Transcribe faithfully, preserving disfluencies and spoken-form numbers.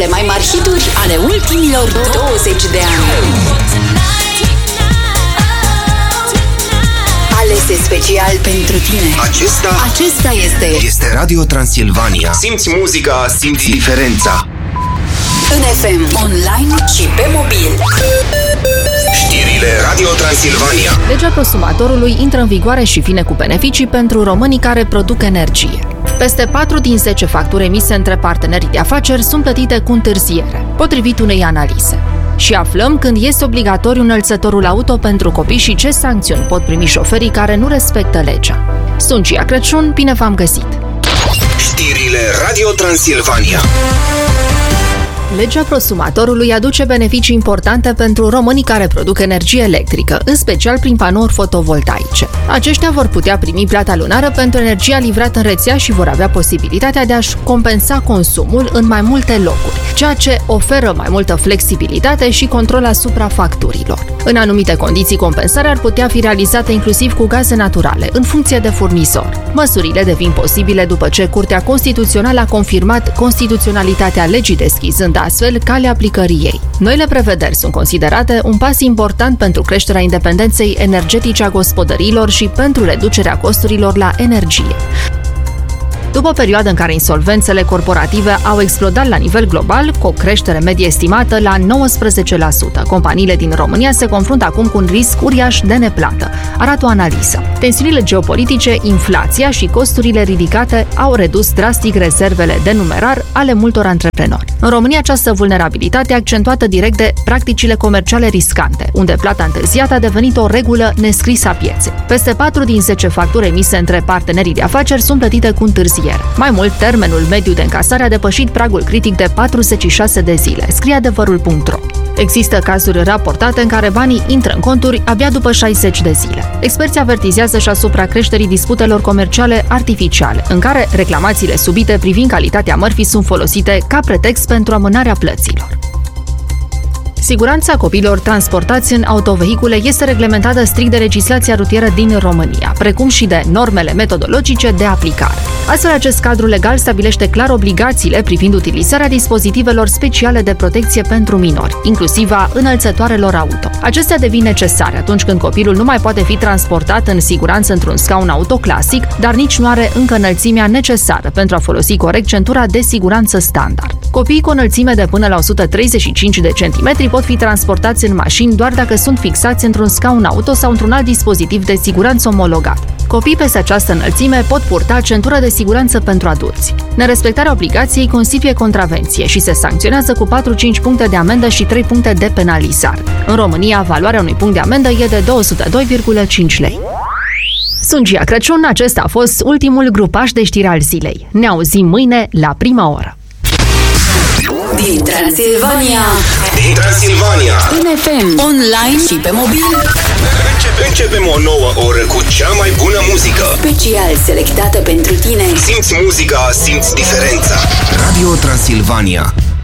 Cele mai mari hituri ale ultimilor douăzeci de ani. Alese special pentru tine. Acesta Acesta este Este Radio Transilvania. Simți muzica, simți diferența. în F M, online și pe mobil. Știrile Radio Transilvania. Legea prosumatorului intră în vigoare și vine cu beneficii pentru românii care produc energie. Peste patru din zece facturi emise între partenerii de afaceri sunt plătite cu întârziere, potrivit unei analize. Și aflăm când este obligatoriu înălțătorul auto pentru copii și ce sancțiuni pot primi șoferii care nu respectă legea. Sunt Gia Crăciun, bine v-am găsit! Știrile Radio Transilvania. Legea prosumatorului aduce beneficii importante pentru românii care produc energie electrică, în special prin panouri fotovoltaice. Aceștia vor putea primi plata lunară pentru energia livrată în rețea și vor avea posibilitatea de a-și compensa consumul în mai multe locuri, ceea ce oferă mai multă flexibilitate și control asupra facturilor. În anumite condiții, compensarea ar putea fi realizată inclusiv cu gaze naturale, în funcție de furnizor. Măsurile devin posibile după ce Curtea Constituțională a confirmat constituționalitatea legii, deschizând astfel calea aplicării ei. Noile prevederi sunt considerate un pas important pentru creșterea independenței energetice a gospodăriilor și pentru reducerea costurilor la energie. După o perioadă în care insolvențele corporative au explodat la nivel global, cu o creștere medie estimată la nouăsprezece la sută, companiile din România se confruntă acum cu un risc uriaș de neplată, arată o analiză. Tensiunile geopolitice, inflația și costurile ridicate au redus drastic rezervele de numerar ale multor antreprenori. În România, această vulnerabilitate e accentuată direct de practicile comerciale riscante, unde plata întârziată a devenit o regulă nescrisă a pieței. Peste patru din zece facturi emise între partenerii de afaceri sunt plătite cu întârziere. Mai mult, termenul mediu de încasare a depășit pragul critic de patruzeci și șase de zile, scrie adevărul punct ro. Există cazuri raportate în care banii intră în conturi abia după șaizeci de zile. Experții avertizează și asupra creșterii disputelor comerciale artificiale, în care reclamațiile subite privind calitatea mărfii sunt folosite ca pretext pentru amânarea plăților. Siguranța copiilor transportați în autovehicule este reglementată strict de legislația rutieră din România, precum și de normele metodologice de aplicare. Astfel, acest cadru legal stabilește clar obligațiile privind utilizarea dispozitivelor speciale de protecție pentru minori, inclusiv a înălțătoarelor auto. Acestea devin necesare atunci când copilul nu mai poate fi transportat în siguranță într-un scaun auto clasic, dar nici nu are încă înălțimea necesară pentru a folosi corect centura de siguranță standard. Copiii cu o înălțime de până la o sută treizeci și cinci de centimetri pot fi transportați în mașini doar dacă sunt fixați într-un scaun auto sau într-un alt dispozitiv de siguranță omologat. Copiii peste această înălțime pot purta centură de siguranță pentru adulți. Nerespectarea obligației constituie contravenție și se sancționează cu patru-cinci puncte de amendă și trei puncte de penalizare. În România, valoarea unui punct de amendă e de două sute doi virgulă cinci lei. Sunt Gia Crăciun, acesta a fost ultimul grupaj de știri al zilei. Ne auzim mâine la prima oră. Din Transilvania, Din Transilvania. în F M, online și pe mobil. Începe, începem o nouă oră cu cea mai bună muzică. Special selectată pentru tine. Simți muzica, simți diferența. Radio Transilvania.